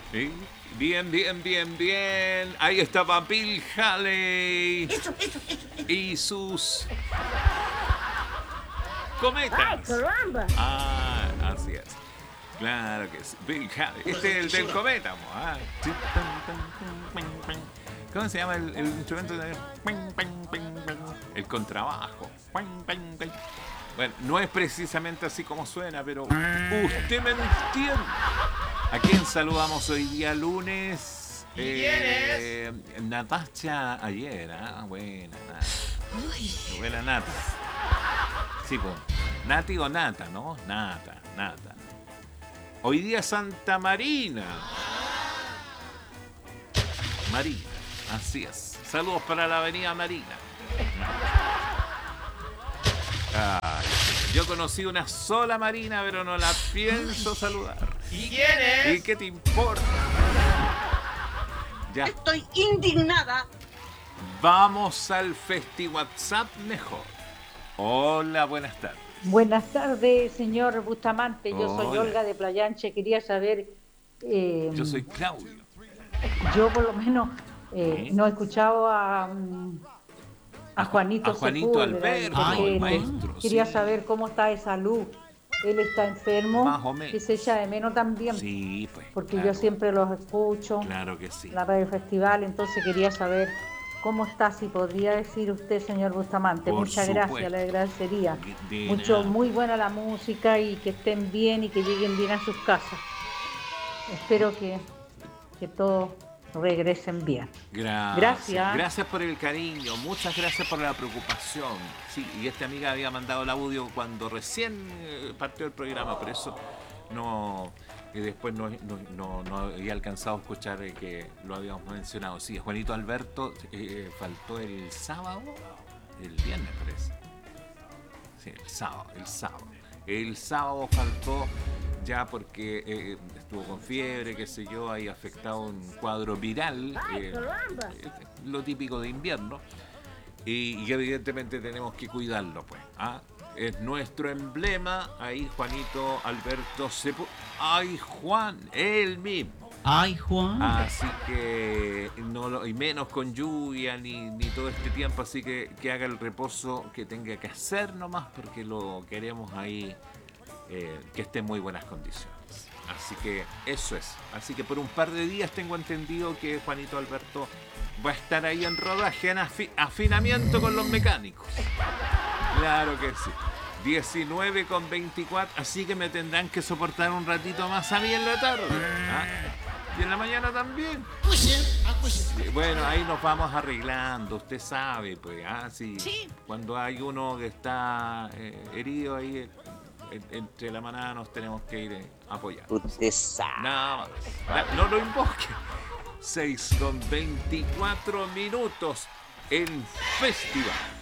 Sí. Bien, bien, bien, bien. Ahí estaba Bill Haley y sus ¡Ay, cometas. caramba! Ah, así es. Claro que sí. Bill Haley. Este es el del cometa, mo, ah. ¿Cómo se llama el instrumento? El contrabajo. Bueno, no es precisamente así como suena, pero usted me entiende. ¿A quién saludamos hoy día lunes? Natasha ayer, buena, Nata. Buena Nata. Sí, pues. Nati o Nata, ¿no? Nata, Nata. Hoy día Santa Marina. Marina, así es. Saludos para la avenida Marina. Ay, yo conocí una sola Marina, pero no la pienso saludar. ¿Y quién ¿Y es? qué te importa? Ya. Estoy indignada. Vamos al Festi WhatsApp mejor. Hola, buenas tardes. Buenas tardes, señor Bustamante. Yo soy Hola. Olga de Playanche. Quería saber, eh, Yo soy Claudio. yo por lo menos ¿Sí? no he escuchado a Juanito A Juanito Sepúlveda, Alberto, Ay, el porque maestro. quería Sí. saber cómo está de salud. Él está enfermo, Más o menos. que se echa de menos también, Sí, pues. porque Claro, yo siempre los escucho claro que sí. en la radio festival, entonces quería saber cómo está, si podría decir usted, señor Bustamante. Por Muchas gracias, supuesto. le agradecería. De Mucho, nada. muy buena la música y que estén bien y que lleguen bien a sus casas. Espero que todos regresen bien. Gracias. Gracias por el cariño. Muchas gracias por la preocupación. Sí, y esta amiga había mandado el audio cuando recién partió el programa, por eso no. Y después no había alcanzado a escuchar que lo habíamos mencionado. Sí, Juanito Alberto faltó el sábado, el viernes parece. Sí, el sábado. El sábado faltó ya porque estuvo con fiebre, qué sé yo, ahí afectado un cuadro viral, ¡Ay, caramba! lo típico de invierno, y evidentemente tenemos que cuidarlo, pues. ¿Ah? Es nuestro emblema, ahí Juanito Alberto ¡Ay, Juan! Él mismo. Ay, Juan. Así que y menos con lluvia ni todo este tiempo, así que haga el reposo que tenga que hacer nomás, porque lo queremos ahí que esté en muy buenas condiciones. Así que eso es. Así que por un par de días tengo entendido que Juanito Alberto va a estar ahí en rodaje, en afinamiento con los mecánicos. Claro que sí. 19:24, así que me tendrán que soportar un ratito más a mí en la tarde. ¿Ah? Y en la mañana también. Sí, bueno, ahí nos vamos arreglando, usted sabe, pues, sí. Cuando hay uno que está herido ahí, entre la manada nos tenemos que ir a apoyar. Usted sabe. Nada más. No lo invoque. 6:24 en Festival.